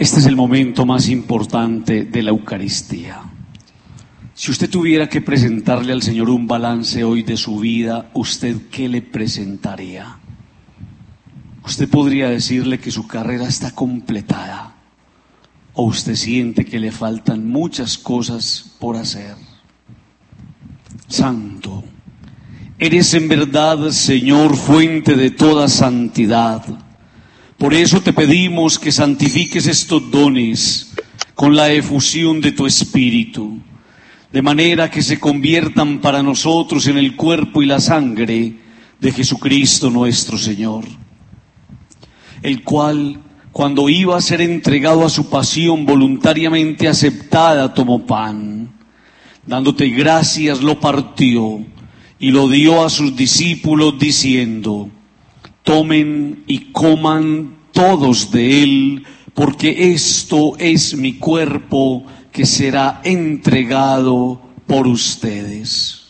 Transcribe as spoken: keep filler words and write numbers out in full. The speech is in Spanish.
Este es el momento más importante de la Eucaristía. Si usted tuviera que presentarle al Señor un balance hoy de su vida, ¿usted qué le presentaría? Usted podría decirle que su carrera está completada, o usted siente que le faltan muchas cosas por hacer. Santo, eres en verdad, Señor, fuente de toda santidad. Por eso te pedimos que santifiques estos dones con la efusión de tu Espíritu, de manera que se conviertan para nosotros en el cuerpo y la sangre de Jesucristo nuestro Señor, el cual, cuando iba a ser entregado a su pasión voluntariamente aceptada, tomó pan, dándote gracias lo partió y lo dio a sus discípulos diciendo: tomen y coman todos de él, porque esto es mi cuerpo que será entregado por ustedes.